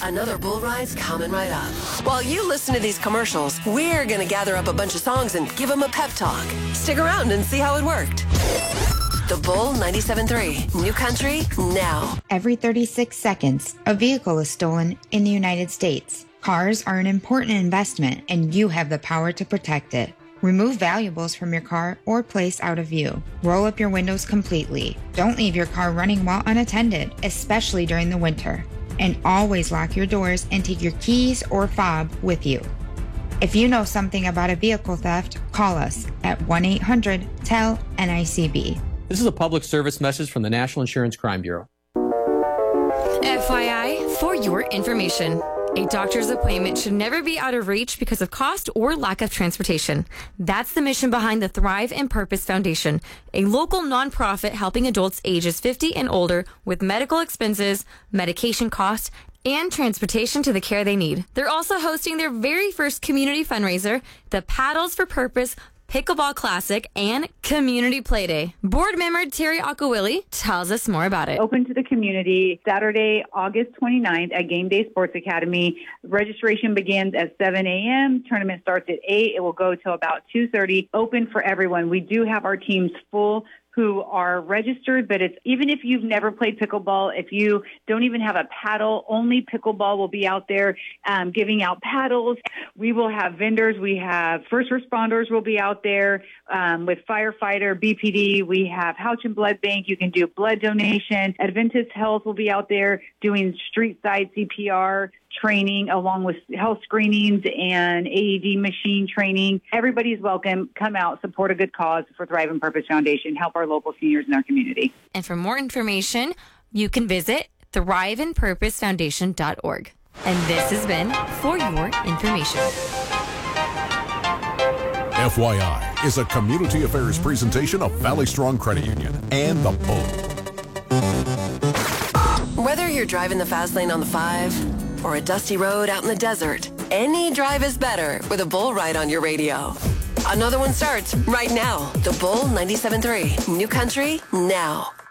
Another bull ride's coming right up. While you listen to these commercials, we're going to gather up a bunch of songs and give them a pep talk. Stick around and see how it worked. The Bull 97.3, New Country, now. Every 36 seconds, a vehicle is stolen in the United States. Cars are an important investment, and you have the power to protect it. Remove valuables from your car or place out of view. Roll up your windows completely. Don't leave your car running while unattended, especially during the winter. And always lock your doors and take your keys or fob with you. If you know something about a vehicle theft, call us at 1-800-TEL-NICB. This is a public service message from the National Insurance Crime Bureau. FYI, for your information, a doctor's appointment should never be out of reach because of cost or lack of transportation. That's the mission behind the Thrive and Purpose Foundation, a local nonprofit helping adults ages 50 and older with medical expenses, medication costs, and transportation to the care they need. They're also hosting their very first community fundraiser, the Paddles for Purpose Pickleball Classic and Community Playday. Board member Terry Akawili tells us more about it. Open to the community Saturday, August 29th at Game Day Sports Academy. Registration begins at 7 a.m. Tournament starts at 8. It will go till about 2:30. Open for everyone. We do have our teams full who are registered, but it's even if you've never played pickleball, if you don't even have a paddle, only pickleball will be out there giving out paddles. We will have vendors. We have first responders will be out there with firefighter, BPD. We have Houch and Blood Bank. You can do blood donation. Adventist Health will be out there doing street side CPR training along with health screenings and AED machine training. Everybody's welcome. Come out, support a good cause for Thrive and Purpose Foundation, help our local seniors in our community. And for more information, you can visit thriveandpurposefoundation.org. And this has been For Your Information. FYI is a community affairs presentation of Valley Strong Credit Union and the Bull. Whether you're driving the fast lane on the 5 or a dusty road out in the desert, any drive is better with a Bull ride on your radio. Another one starts right now. The Bull 97.3, New Country, now.